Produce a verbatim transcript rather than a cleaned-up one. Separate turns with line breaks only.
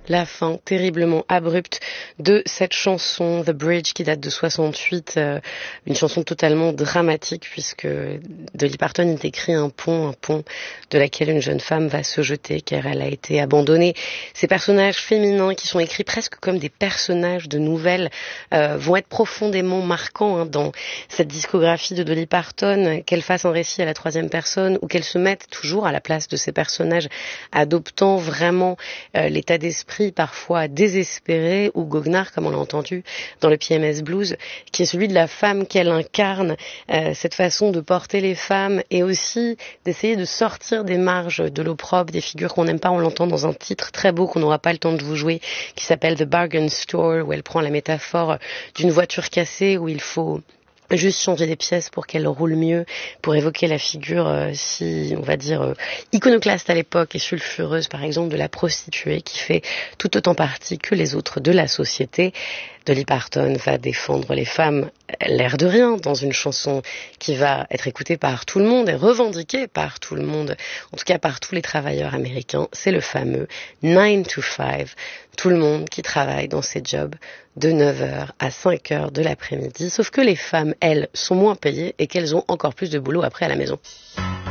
la fin terriblement abrupte de cette chanson The Bridge qui date de soixante-huit, euh, une chanson totalement dramatique puisque Dolly Parton y écrit un pont, un pont de laquelle une jeune femme va se jeter car elle a été abandonnée. Ces personnages féminins qui sont écrits presque comme des personnages de nouvelles euh, vont être profondément marquants hein, dans cette discographie de Dolly Parton, qu'elle fasse un récit à la troisième personne ou qu'elle se mette toujours à la place de ces personnages, adoptant vraiment euh, l'état d'esprit parfois désespéré ou goguenard comme on l'a entendu dans le P M S Blues, qui est celui de la femme qu'elle incarne, euh, cette façon de porter les femmes et aussi d'essayer de sortir des marges de l'opprobre, des figures qu'on n'aime pas. On l'entend dans un titre très beau qu'on n'aura pas le temps de vous jouer qui s'appelle The Bargain Store, où elle prend la métaphore d'une voiture cassée où il faut juste changer les pièces pour qu'elle roule mieux, pour évoquer la figure euh, si, on va dire, euh, iconoclaste à l'époque et sulfureuse, par exemple, de la prostituée qui fait tout autant partie que les autres de la société. Dolly Parton va défendre les femmes, l'air de rien, dans une chanson qui va être écoutée par tout le monde et revendiquée par tout le monde, en tout cas par tous les travailleurs américains. C'est le fameux nine to five, tout le monde qui travaille dans ces jobs de neuf heures à cinq heures de l'après-midi, sauf que les femmes, elles, sont moins payées et qu'elles ont encore plus de boulot après à la maison.